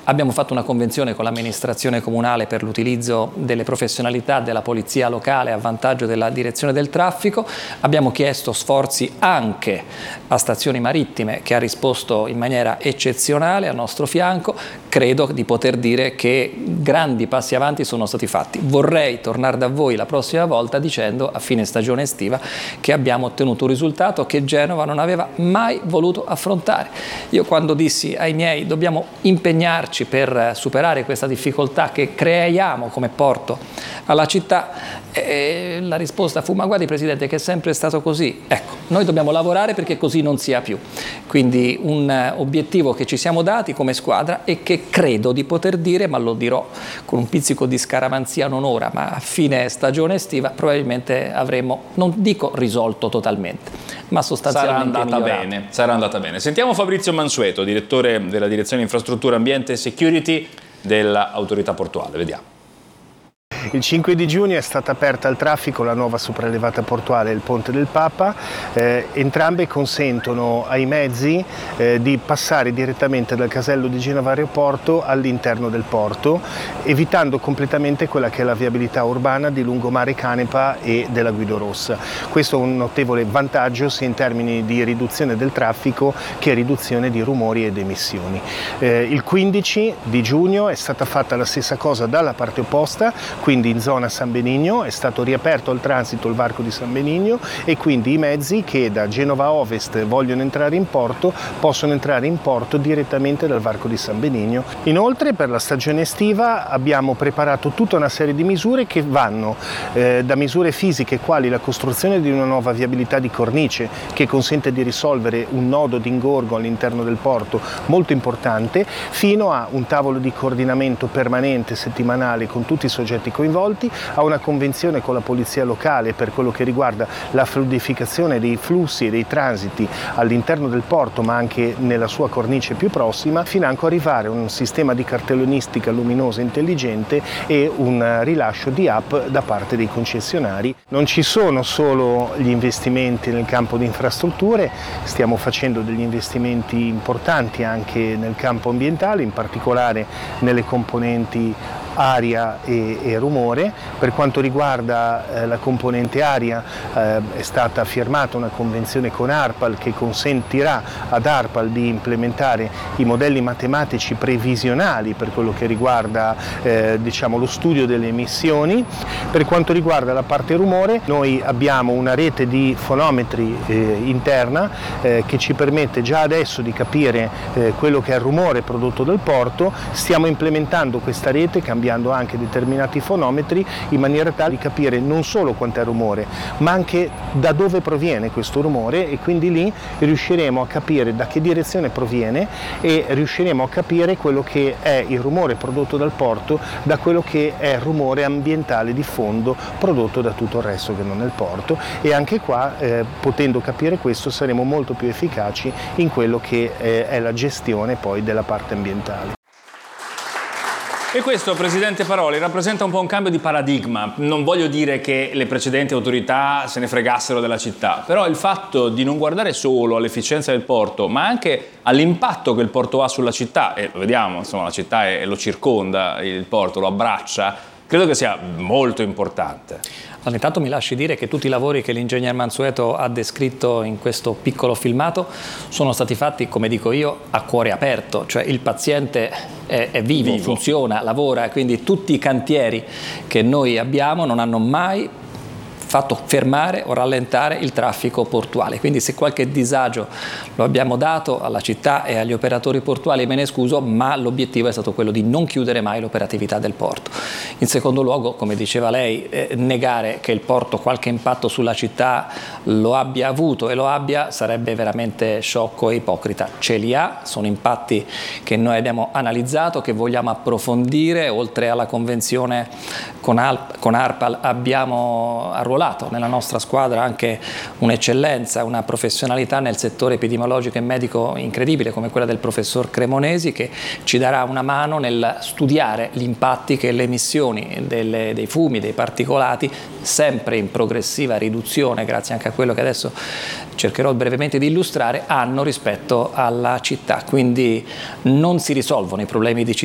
Abbiamo fatto una convenzione con l'amministrazione comunale per l'utilizzo delle professionalità della polizia locale a vantaggio della direzione del traffico. Abbiamo chiesto sforzi anche a Stazioni Marittime, che ha risposto in maniera eccezionale al nostro fianco. Credo di poter dire che grandi passi avanti sono stati fatti. Vorrei tornare da voi la prossima volta dicendo a fine stagione estiva che abbiamo ottenuto un risultato che Genova non aveva mai voluto affrontare. Io quando dissi ai miei dobbiamo impegnarci per superare questa difficoltà che creiamo come porto alla città, la risposta fu: ma guardi Presidente, che è sempre stato così. Ecco, noi dobbiamo lavorare perché così non sia più. Quindi un obiettivo che ci siamo dati come squadra e che credo di poter dire, ma lo dirò con un pizzico di scaramanzia non ora, ma a fine stagione estiva probabilmente avremo, non dico risolto totalmente, ma sostanzialmente sarà andata bene. Sentiamo Fabrizio Mansueto, direttore della Direzione Infrastrutture, Ambiente e Security dell'Autorità Portuale. Vediamo. Il 5 di giugno è stata aperta al traffico la nuova sopraelevata portuale, il Ponte del Papa. Entrambe consentono ai mezzi di passare direttamente dal casello di Genova Aeroporto all'interno del porto, evitando completamente quella che è la viabilità urbana di lungomare Canepa e della Guido Rossa. Questo è un notevole vantaggio sia in termini di riduzione del traffico che riduzione di rumori ed emissioni. Il 15 di giugno è stata fatta la stessa cosa dalla parte opposta, quindi in zona San Benigno è stato riaperto al transito il varco di San Benigno e quindi i mezzi che da Genova Ovest vogliono entrare in porto possono entrare in porto direttamente dal varco di San Benigno. Inoltre per la stagione estiva abbiamo preparato tutta una serie di misure che vanno da misure fisiche quali la costruzione di una nuova viabilità di cornice che consente di risolvere un nodo di ingorgo all'interno del porto molto importante, fino a un tavolo di coordinamento permanente settimanale con tutti i soggetti coinvolti, a una convenzione con la polizia locale per quello che riguarda la fluidificazione dei flussi e dei transiti all'interno del porto ma anche nella sua cornice più prossima, fino anche arrivare a un sistema di cartellonistica luminosa intelligente e un rilascio di app da parte dei concessionari. Non ci sono solo gli investimenti nel campo di infrastrutture, stiamo facendo degli investimenti importanti anche nel campo ambientale, in particolare nelle componenti aria e rumore. Per quanto riguarda la componente aria è stata firmata una convenzione con ARPAL che consentirà ad ARPAL di implementare i modelli matematici previsionali per quello che riguarda diciamo, lo studio delle emissioni. Per quanto riguarda la parte rumore, noi abbiamo una rete di fonometri interna che ci permette già adesso di capire quello che è il rumore prodotto dal porto. Stiamo implementando questa rete cambiando anche determinati fonometri in maniera tale di capire non solo quant'è il rumore ma anche da dove proviene questo rumore, e quindi lì riusciremo a capire da che direzione proviene e riusciremo a capire quello che è il rumore prodotto dal porto da quello che è il rumore ambientale di fondo prodotto da tutto il resto che non è il porto, e anche qua potendo capire questo saremo molto più efficaci in quello che è la gestione poi della parte ambientale. E questo, Presidente Paroli, rappresenta un po' un cambio di paradigma. Non voglio dire che le precedenti autorità se ne fregassero della città, però il fatto di non guardare solo all'efficienza del porto, ma anche all'impatto che il porto ha sulla città, e lo vediamo, insomma, la città lo circonda, il porto lo abbraccia, credo che sia molto importante. Allora, intanto mi lasci dire che tutti i lavori che l'ingegner Mansueto ha descritto in questo piccolo filmato sono stati fatti, come dico io, a cuore aperto, cioè il paziente è vivo, funziona, lavora, quindi tutti i cantieri che noi abbiamo non hanno mai fatto fermare o rallentare il traffico portuale, quindi se qualche disagio lo abbiamo dato alla città e agli operatori portuali me ne scuso, ma l'obiettivo è stato quello di non chiudere mai l'operatività del porto. In secondo luogo, come diceva lei, negare che il porto qualche impatto sulla città lo abbia avuto e lo abbia sarebbe veramente sciocco e ipocrita. Ce li ha, sono impatti che noi abbiamo analizzato, che vogliamo approfondire. Oltre alla convenzione con ARPAL abbiamo arruolato nella nostra squadra anche un'eccellenza, una professionalità nel settore epidemiologico e medico incredibile come quella del professor Cremonesi, che ci darà una mano nel studiare gli impatti che le emissioni dei fumi, dei particolati, sempre in progressiva riduzione grazie anche a quello che adesso cercherò brevemente di illustrare, hanno rispetto alla città. Quindi non si risolvono i problemi di città